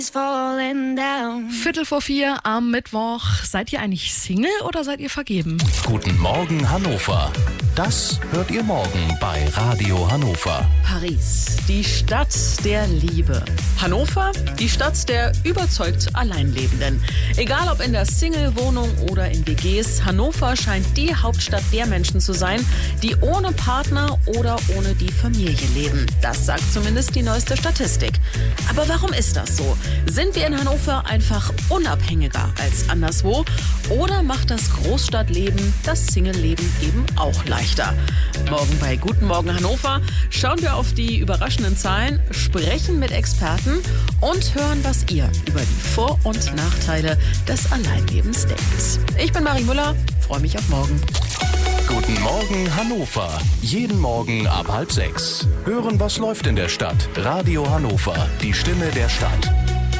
Viertel vor 4 am Mittwoch. Seid ihr eigentlich Single oder seid ihr vergeben? Guten Morgen Hannover. Das hört ihr morgen bei Radio Hannover. Paris, die Stadt der Liebe. Hannover, die Stadt der überzeugt Alleinlebenden. Egal ob in der Single-Wohnung oder in WGs, Hannover scheint die Hauptstadt der Menschen zu sein, die ohne Partner oder ohne die Familie leben. Das sagt zumindest die neueste Statistik. Aber warum ist das so? Sind wir in Hannover einfach unabhängiger als anderswo? Oder macht das Großstadtleben das Single-Leben eben auch leichter? Morgen bei Guten Morgen Hannover schauen wir auf die überraschenden Zahlen, sprechen mit Experten und hören, was ihr über die Vor- und Nachteile des Alleinlebens denkt. Ich bin Marie Müller, freue mich auf morgen. Guten Morgen Hannover. Jeden Morgen ab 5:30. Hören, was läuft in der Stadt. Radio Hannover, die Stimme der Stadt.